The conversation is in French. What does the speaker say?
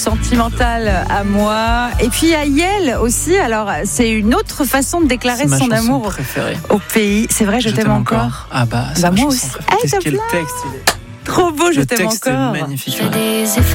Sentimentale à moi. Et puis à Yael aussi. Alors, c'est une autre façon de déclarer son amour préférée au pays. C'est vrai, je t'aime encore. Ah bah, moi aussi. Qu'est-ce que le texte, Trop beau, je le t'aime texte est encore. magnifique.